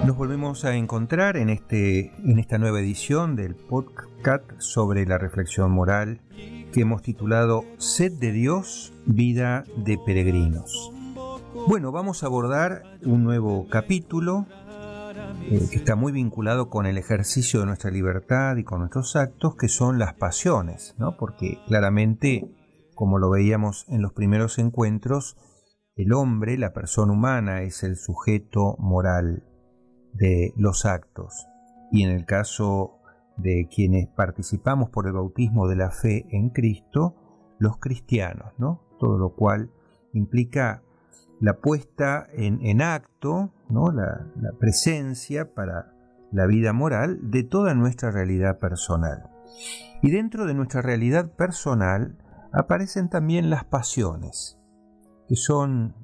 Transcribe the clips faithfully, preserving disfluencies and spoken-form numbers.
Nos volvemos a encontrar en, este, en esta nueva edición del podcast sobre la reflexión moral que hemos titulado Sed de Dios, vida de peregrinos. Bueno, vamos a abordar un nuevo capítulo eh, que está muy vinculado con el ejercicio de nuestra libertad y con nuestros actos, que son las pasiones, ¿no? Porque claramente, como lo veíamos en los primeros encuentros, el hombre, la persona humana, es el sujeto moral de los actos, y en el caso de quienes participamos por el bautismo de la fe en Cristo, los cristianos, ¿no? Todo lo cual implica la puesta en, en acto, ¿no? la, la presencia para la vida moral de toda nuestra realidad personal. Y dentro de nuestra realidad personal aparecen también las pasiones, que son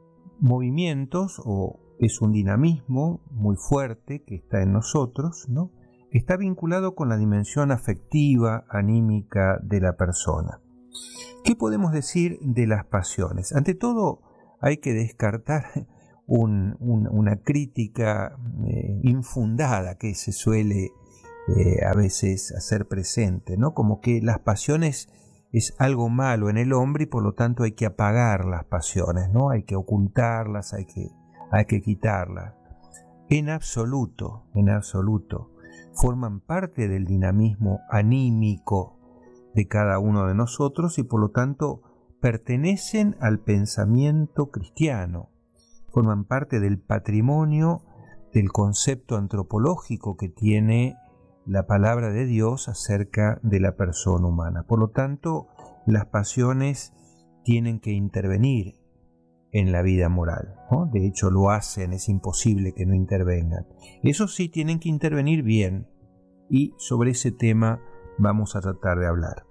movimientos o es un dinamismo muy fuerte que está en nosotros, ¿no? Que está vinculado con la dimensión afectiva, anímica de la persona. ¿Qué podemos decir de las pasiones? Ante todo, hay que descartar un, un, una crítica eh, infundada que se suele eh, a veces hacer presente, ¿no? Como que las pasiones es algo malo en el hombre y por lo tanto hay que apagar las pasiones, ¿no? Hay que ocultarlas, hay que hay que quitarla. En absoluto, en absoluto, forman parte del dinamismo anímico de cada uno de nosotros y por lo tanto pertenecen al pensamiento cristiano, forman parte del patrimonio del concepto antropológico que tiene la palabra de Dios acerca de la persona humana. Por lo tanto, las pasiones tienen que intervenir en la vida moral, ¿no? De hecho lo hacen, es imposible que no intervengan. Eso sí, tienen que intervenir bien, y sobre ese tema vamos a tratar de hablar.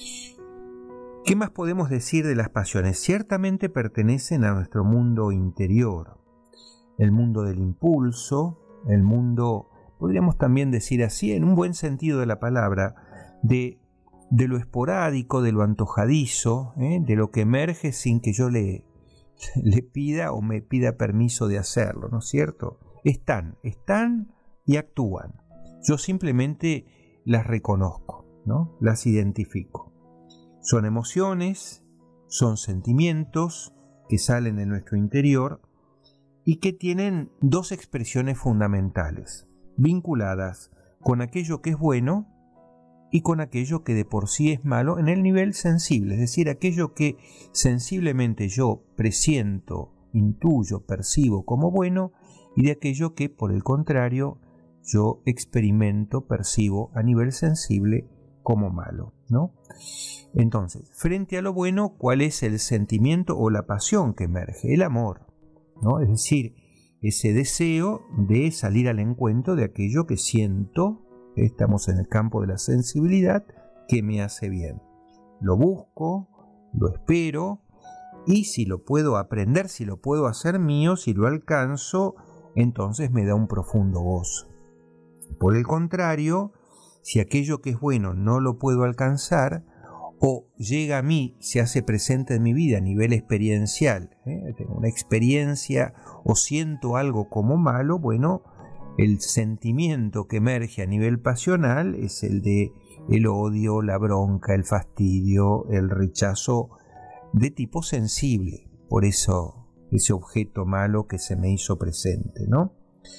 ¿Qué más podemos decir de las pasiones? Ciertamente pertenecen a nuestro mundo interior, el mundo del impulso, el mundo, podríamos también decir así, en un buen sentido de la palabra, de, de lo esporádico, de lo antojadizo, ¿eh? de lo que emerge sin que yo le le pida o me pida permiso de hacerlo, ¿no es cierto? Están, están y actúan. Yo simplemente las reconozco, ¿no? Las identifico. Son emociones, son sentimientos que salen de nuestro interior y que tienen dos expresiones fundamentales, vinculadas con aquello que es bueno y con aquello que de por sí es malo en el nivel sensible, es decir, aquello que sensiblemente yo presiento, intuyo, percibo como bueno, y de aquello que por el contrario yo experimento, percibo a nivel sensible como malo, ¿no? Entonces, frente a lo bueno, ¿cuál es el sentimiento o la pasión que emerge? El amor, ¿no? Es decir, ese deseo de salir al encuentro de aquello que siento. Estamos en el campo de la sensibilidad, que me hace bien. Lo busco, lo espero, y si lo puedo aprender, si lo puedo hacer mío, si lo alcanzo, entonces me da un profundo gozo. Por el contrario, si aquello que es bueno no lo puedo alcanzar, o llega a mí, se hace presente en mi vida a nivel experiencial, ¿eh? tengo una experiencia o siento algo como malo, bueno, el sentimiento que emerge a nivel pasional es el de el odio, la bronca, el fastidio, el rechazo de tipo sensible, por eso ese objeto malo que se me hizo presente, ¿no?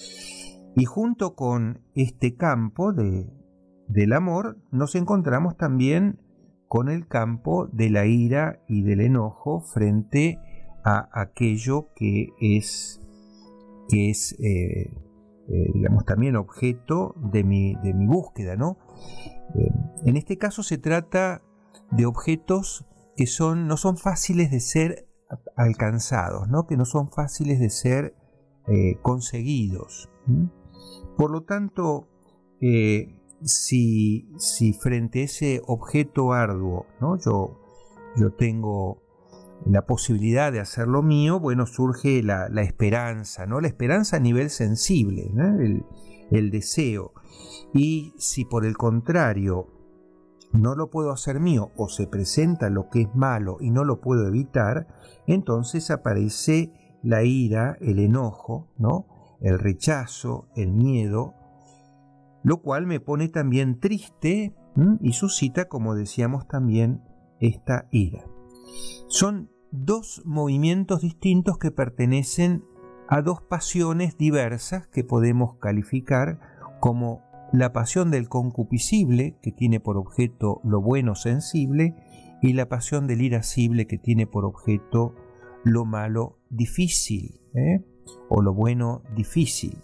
Y junto con este campo de, del amor nos encontramos también con el campo de la ira y del enojo frente a aquello que es, que es eh, Eh, digamos también objeto de mi, de mi búsqueda, ¿no? Eh, en este caso se trata de objetos que son, no son fáciles de ser alcanzados, ¿no? Que no son fáciles de ser eh, conseguidos. ¿Mm? Por lo tanto, eh, si, si frente a ese objeto arduo, ¿no? yo, yo tengo la posibilidad de hacerlo mío, bueno, surge la, la esperanza, ¿no? La esperanza a nivel sensible, ¿no? el, el deseo. Y si por el contrario no lo puedo hacer mío o se presenta lo que es malo y no lo puedo evitar, entonces aparece la ira, el enojo, ¿no? el rechazo, el miedo, lo cual me pone también triste, ¿m? Y suscita, como decíamos también, esta ira. Son dos movimientos distintos que pertenecen a dos pasiones diversas que podemos calificar como la pasión del concupiscible, que tiene por objeto lo bueno sensible, y la pasión del irascible, que tiene por objeto lo malo difícil, ¿eh? o lo bueno difícil.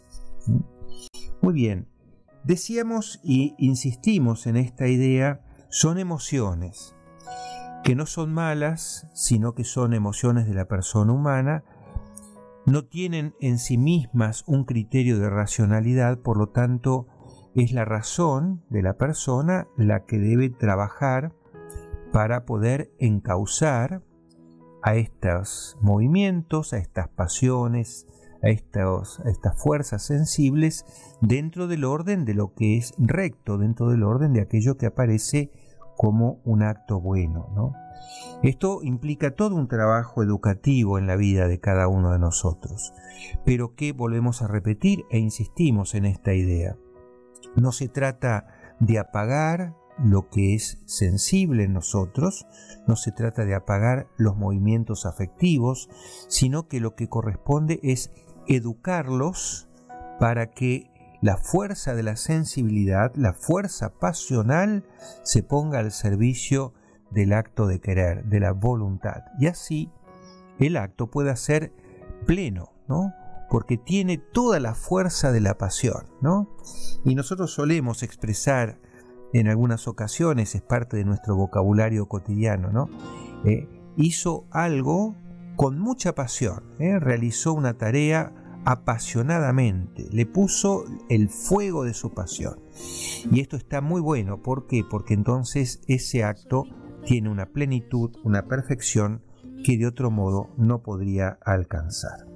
Muy bien, decíamos y insistimos en esta idea, son emociones que no son malas, sino que son emociones de la persona humana, no tienen en sí mismas un criterio de racionalidad, por lo tanto es la razón de la persona la que debe trabajar para poder encauzar a estos movimientos, a estas pasiones, a, estos, a estas fuerzas sensibles dentro del orden de lo que es recto, dentro del orden de aquello que aparece como un acto bueno, ¿no? Esto implica todo un trabajo educativo en la vida de cada uno de nosotros, pero que volvemos a repetir e insistimos en esta idea. No se trata de apagar lo que es sensible en nosotros, no se trata de apagar los movimientos afectivos, sino que lo que corresponde es educarlos para que la fuerza de la sensibilidad, la fuerza pasional, se ponga al servicio del acto de querer, de la voluntad. Y así el acto pueda ser pleno, ¿no? Porque tiene toda la fuerza de la pasión, ¿no? Y nosotros solemos expresar en algunas ocasiones, es parte de nuestro vocabulario cotidiano, ¿no? Eh, hizo algo con mucha pasión, ¿eh? Realizó una tarea apasionadamente, le puso el fuego de su pasión. Y esto está muy bueno, ¿por qué? Porque entonces ese acto tiene una plenitud, una perfección que de otro modo no podría alcanzar.